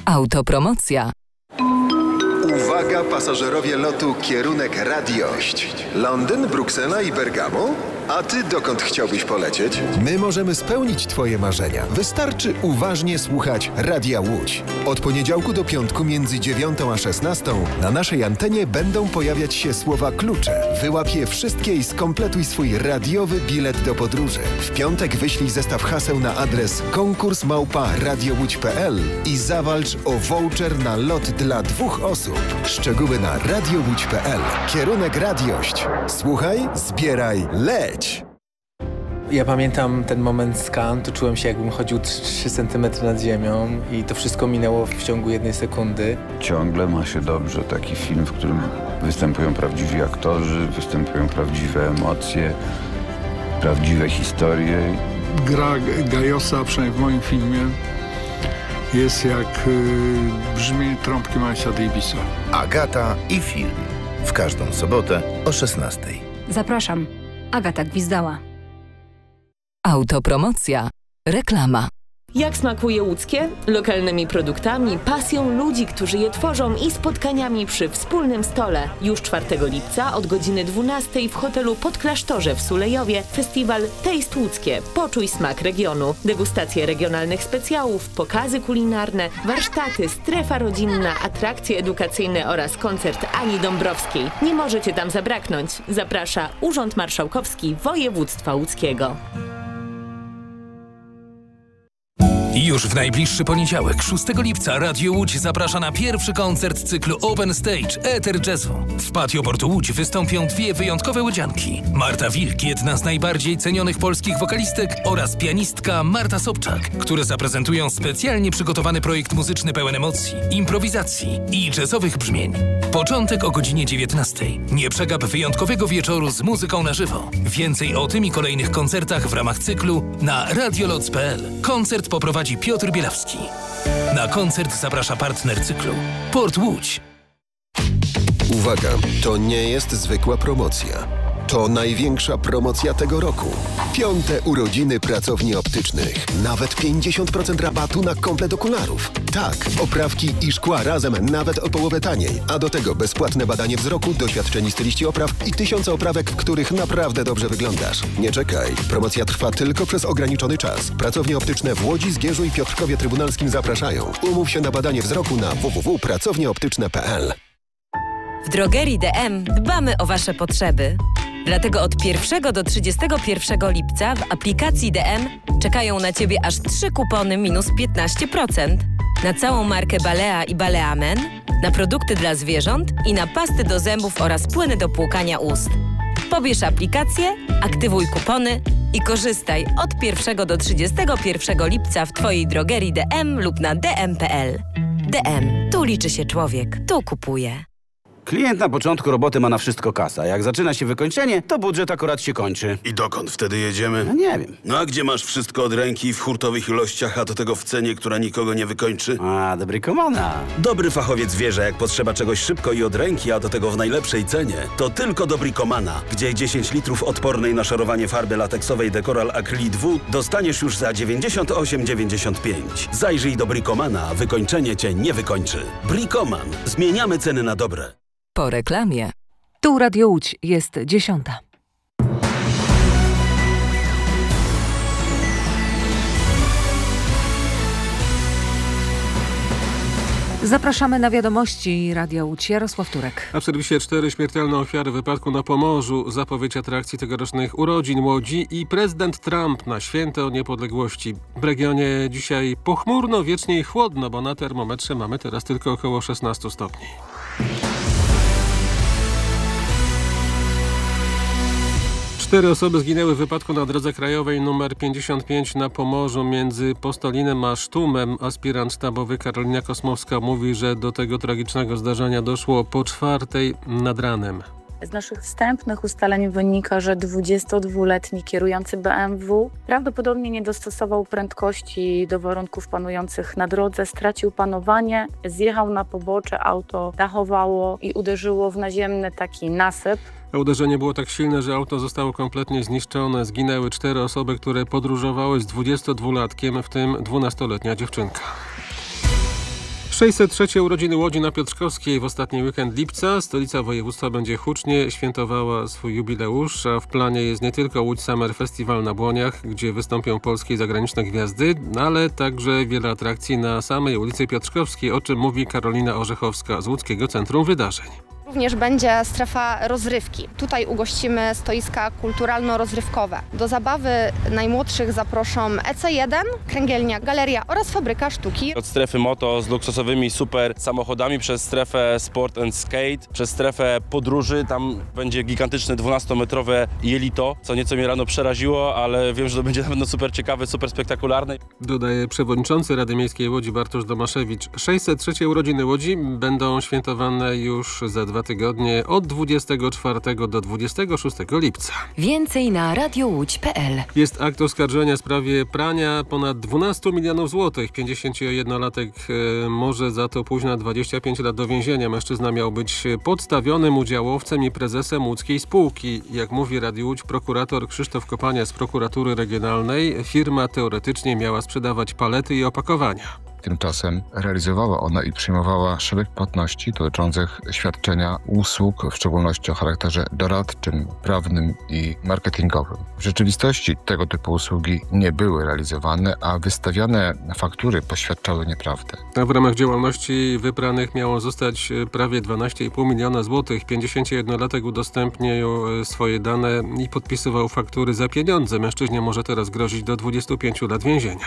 Autopromocja. Uwaga pasażerowie lotu kierunek Radiość. Londyn, Bruksela i Bergamo? A ty dokąd chciałbyś polecieć? My możemy spełnić twoje marzenia. Wystarczy uważnie słuchać Radia Łódź. Od poniedziałku do piątku między 9 a 16 na naszej antenie będą pojawiać się słowa klucze. Wyłap je wszystkie i skompletuj swój radiowy bilet do podróży. W piątek wyślij zestaw haseł na adres konkurs@radiołódź.pl i zawalcz o voucher na lot dla 2 osób. Szczegóły na radiołódź.pl. Kierunek Radiość. Słuchaj, zbieraj, leć! Ja pamiętam ten moment z Cannes, to czułem się, jakbym chodził 3 cm nad ziemią i to wszystko minęło w ciągu 1 sekundy. Ciągle ma się dobrze taki film, w którym występują prawdziwi aktorzy, występują prawdziwe emocje, prawdziwe historie. Gra Gajosa, przynajmniej w moim filmie, jest jak brzmienie trąbki Milesa Davisa. Agata i film. W każdą sobotę o 16:00. Zapraszam. Agata Gwizdała. Autopromocja. Reklama. Jak smakuje łódzkie? Lokalnymi produktami, pasją ludzi, którzy je tworzą i spotkaniami przy wspólnym stole. Już 4 lipca od godziny 12 w hotelu Podklasztorze w Sulejowie festiwal Taste Łódzkie. Poczuj smak regionu. Degustacje regionalnych specjałów, pokazy kulinarne, warsztaty, strefa rodzinna, atrakcje edukacyjne oraz koncert Ani Dąbrowskiej. Nie możecie tam zabraknąć. Zaprasza Urząd Marszałkowski Województwa Łódzkiego. Już w najbliższy poniedziałek, 6 lipca, Radio Łódź zaprasza na pierwszy koncert cyklu Open Stage Eter Jazzu. W patio Portu Łódź wystąpią 2 wyjątkowe łodzianki. Marta Wilk, jedna z najbardziej cenionych polskich wokalistek, oraz pianistka Marta Sobczak, które zaprezentują specjalnie przygotowany projekt muzyczny pełen emocji, improwizacji i jazzowych brzmień. Początek o godzinie 19:00. Nie przegap wyjątkowego wieczoru z muzyką na żywo. Więcej o tym i kolejnych koncertach w ramach cyklu na radioloc.pl. Koncert poprowadzi Piotr Bielawski. Na koncert zaprasza partner cyklu Port Łódź. Uwaga, to nie jest zwykła promocja. To największa promocja tego roku. 5. urodziny pracowni optycznych. Nawet 50% rabatu na komplet okularów. Tak, oprawki i szkła razem nawet o połowę taniej. A do tego bezpłatne badanie wzroku, doświadczeni styliści opraw i 1000 oprawek, w których naprawdę dobrze wyglądasz. Nie czekaj. Promocja trwa tylko przez ograniczony czas. Pracownie optyczne w Łodzi, Zgierzu i Piotrkowie Trybunalskim zapraszają. Umów się na badanie wzroku na www.pracownieoptyczne.pl. W drogerii DM dbamy o Wasze potrzeby. Dlatego od 1 do 31 lipca w aplikacji DM czekają na Ciebie aż 3 kupony minus 15% na całą markę Balea i Balea Men, na produkty dla zwierząt i na pasty do zębów oraz płyny do płukania ust. Pobierz aplikację, aktywuj kupony i korzystaj od 1 do 31 lipca w Twojej drogerii DM lub na dm.pl. DM. Tu liczy się człowiek. Tu kupuje. Klient na początku roboty ma na wszystko kasa. Jak zaczyna się wykończenie, to budżet akurat się kończy. I dokąd wtedy jedziemy? No nie wiem. No a gdzie masz wszystko od ręki w hurtowych ilościach, a do tego w cenie, która nikogo nie wykończy? A, dobry komana. Dobry fachowiec wie, że jak potrzeba czegoś szybko i od ręki, a do tego w najlepszej cenie, to tylko Dobricomana, gdzie 10 litrów odpornej na szorowanie farby lateksowej Decoral Acrylic W dostaniesz już za 98,95. Zajrzyj do Bricomana, wykończenie cię nie wykończy. Bricoman. Zmieniamy ceny na dobre. Po reklamie. Tu Radio Łódź, jest 10:00. Zapraszamy na wiadomości Radia Łódź. Jarosław Turek. A w serwisie 4 śmiertelne ofiary wypadku na Pomorzu, zapowiedź atrakcji tegorocznych urodzin Łodzi i prezydent Trump na święto niepodległości. W regionie dzisiaj pochmurno, wiecznie i chłodno, bo na termometrze mamy teraz tylko około 16 stopni. Cztery osoby zginęły w wypadku na drodze krajowej nr 55 na Pomorzu między Postolinem a Sztumem. Aspirant sztabowy Karolina Kosmowska mówi, że do tego tragicznego zdarzenia doszło po 4:00 nad ranem. Z naszych wstępnych ustaleń wynika, że 22-letni kierujący BMW prawdopodobnie nie dostosował prędkości do warunków panujących na drodze, stracił panowanie, zjechał na pobocze, auto dachowało i uderzyło w naziemny taki nasyp. Uderzenie było tak silne, że auto zostało kompletnie zniszczone. Zginęły 4 osoby, które podróżowały z 22-latkiem, w tym 12-letnia dziewczynka. 603. urodziny Łodzi na Piotrkowskiej w ostatni weekend lipca. Stolica województwa będzie hucznie świętowała swój jubileusz, a w planie jest nie tylko Łódź Summer Festival na Błoniach, gdzie wystąpią polskie i zagraniczne gwiazdy, ale także wiele atrakcji na samej ulicy Piotrkowskiej, o czym mówi Karolina Orzechowska z Łódzkiego Centrum Wydarzeń. Również będzie strefa rozrywki. Tutaj ugościmy stoiska kulturalno-rozrywkowe. Do zabawy najmłodszych zaproszą EC1, Kręgielnia Galeria oraz Fabryka Sztuki. Od strefy moto z luksusowymi super samochodami przez strefę sport and skate, przez strefę podróży. Tam będzie gigantyczne 12-metrowe jelito, co nieco mnie rano przeraziło, ale wiem, że to będzie na pewno super ciekawe, super spektakularne. Dodaje przewodniczący Rady Miejskiej Łodzi Bartosz Domaszewicz. 603. urodziny Łodzi będą świętowane już za 2 tygodnie od 24 do 26 lipca. Więcej na radiołódź.pl. Jest akt oskarżenia w sprawie prania ponad 12 milionów złotych. 51-latek może za to pójść na 25 lat do więzienia. Mężczyzna miał być podstawionym udziałowcem i prezesem łódzkiej spółki. Jak mówi Radio Łódź prokurator Krzysztof Kopania z prokuratury regionalnej, firma teoretycznie miała sprzedawać palety i opakowania. Tymczasem realizowała ona i przyjmowała szereg płatności dotyczących świadczenia usług, w szczególności o charakterze doradczym, prawnym i marketingowym. W rzeczywistości tego typu usługi nie były realizowane, a wystawiane faktury poświadczały nieprawdę. A w ramach działalności wybranych miało zostać prawie 12,5 miliona złotych. 51-latek udostępnił swoje dane i podpisywał faktury za pieniądze. Mężczyźnie może teraz grozić do 25 lat więzienia.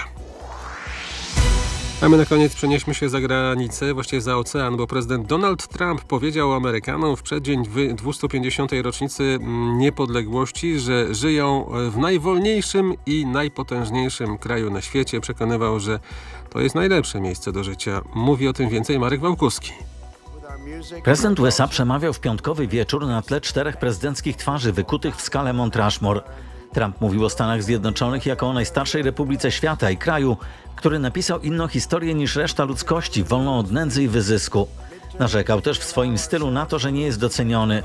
A my na koniec przenieśmy się za granicę, właściwie za ocean, bo prezydent Donald Trump powiedział Amerykanom w przeddzień 250. rocznicy niepodległości, że żyją w najwolniejszym i najpotężniejszym kraju na świecie. Przekonywał, że to jest najlepsze miejsce do życia. Mówi o tym więcej Marek Wałkuski. Prezydent USA przemawiał w piątkowy wieczór na tle 4 prezydenckich twarzy wykutych w skale Mount Rushmore. Trump mówił o Stanach Zjednoczonych jako o najstarszej republice świata i kraju, który napisał inną historię niż reszta ludzkości, wolną od nędzy i wyzysku. Narzekał też w swoim stylu na to, że nie jest doceniony.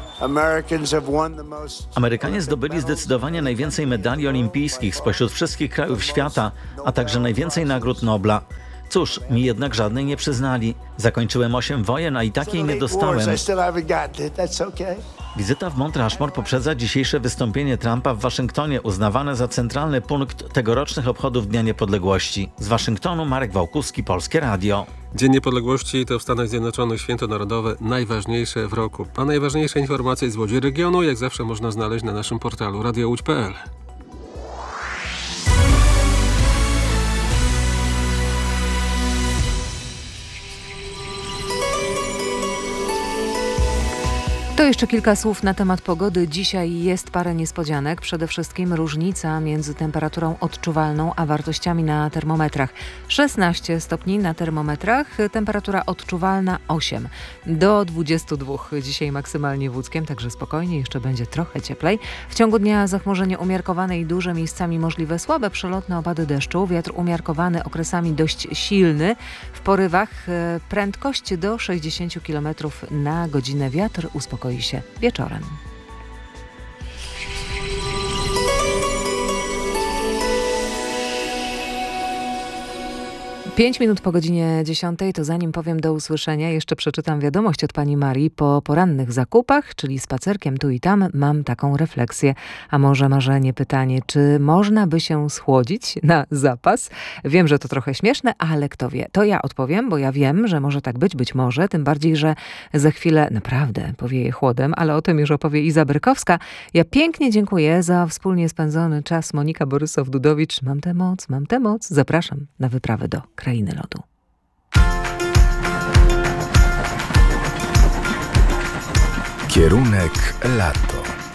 Amerykanie zdobyli zdecydowanie najwięcej medali olimpijskich spośród wszystkich krajów świata, a także najwięcej nagród Nobla. Cóż, mi jednak żadnej nie przyznali. Zakończyłem 8 wojen, a i takiej nie dostałem. Wizyta w Mount Rushmore poprzedza dzisiejsze wystąpienie Trumpa w Waszyngtonie, uznawane za centralny punkt tegorocznych obchodów Dnia Niepodległości. Z Waszyngtonu Marek Wałkuski, Polskie Radio. Dzień Niepodległości to w Stanach Zjednoczonych święto narodowe najważniejsze w roku. A najważniejsze informacje z Łodzi regionu jak zawsze można znaleźć na naszym portalu radiołódź.pl. To jeszcze kilka słów na temat pogody. Dzisiaj jest parę niespodzianek. Przede wszystkim różnica między temperaturą odczuwalną a wartościami na termometrach. 16 stopni na termometrach, temperatura odczuwalna 8 do 22. Dzisiaj maksymalnie w Łódzkiem, także spokojnie, jeszcze będzie trochę cieplej. W ciągu dnia zachmurzenie umiarkowane i duże, miejscami możliwe słabe przelotne opady deszczu. Wiatr umiarkowany, okresami dość silny. W porywach prędkość do 60 km na godzinę. Wiatr uspokoi się wieczorem. 5 minut po godzinie 10, to zanim powiem do usłyszenia, jeszcze przeczytam wiadomość od pani Marii. Po porannych zakupach, czyli spacerkiem tu i tam, mam taką refleksję, a może marzenie, pytanie, czy można by się schłodzić na zapas? Wiem, że to trochę śmieszne, ale kto wie. To ja odpowiem, bo ja wiem, że może tak być może, tym bardziej, że za chwilę naprawdę powieje chłodem, ale o tym już opowie Iza Brykowska. Ja pięknie dziękuję za wspólnie spędzony czas. Monika Borysow-Dudowicz. Mam tę moc. Zapraszam na wyprawę do Krainy Lodu. Kierunek lato.